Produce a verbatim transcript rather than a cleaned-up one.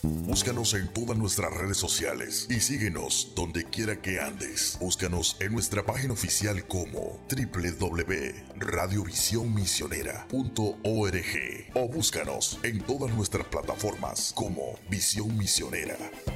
Búscanos en todas nuestras redes sociales y síguenos donde quiera que andes. Búscanos en nuestra página oficial como doble u doble u doble u punto radio visión misionera punto org o búscanos en todas nuestras plataformas como Visión Misionera.